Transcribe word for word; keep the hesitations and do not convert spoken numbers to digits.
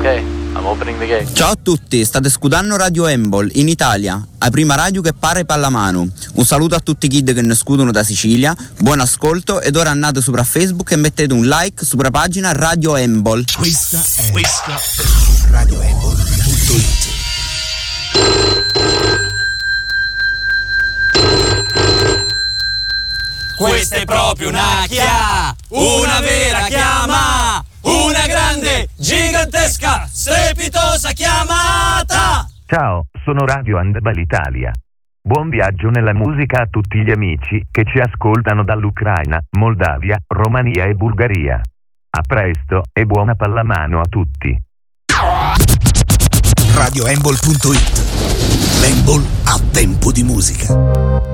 Ok, I'm opening the gate. Ciao a tutti, state ascoltando Radio Embol in Italia, la prima radio che pare Pallamano. Un saluto a tutti i kid che ne scudono da Sicilia, buon ascolto ed ora andate sopra Facebook e mettete un like sopra pagina Radio Embol. Questa è, Questa è Radio Embol punto it. Questa è proprio una chiama, una vera chiama, una grande, gigantesca, strepitosa chiamata! Ciao, sono Radio Handball Italia. Buon viaggio nella musica a tutti gli amici che ci ascoltano dall'Ucraina, Moldavia, Romania e Bulgaria. A presto e buona pallamano a tutti. Radio Embol punto it. L'Embol ha tempo di musica.